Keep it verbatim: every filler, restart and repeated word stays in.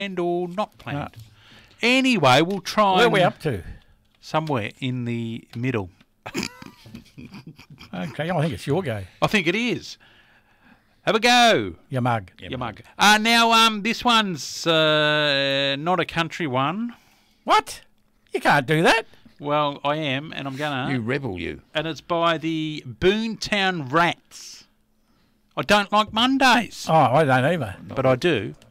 planned or not planned. No. Anyway, we'll try. Where are we up to? Somewhere in the middle. Okay, I think it's your go. I think it is. Have a go. Your mug. Your mug. Uh, now, um, this one's uh, not a country one. What? You can't do that. Well, I am, and I'm gonna. You rebel, you. And it's by the Boontown Rats. I don't like Mondays. Oh, I don't either. But I do.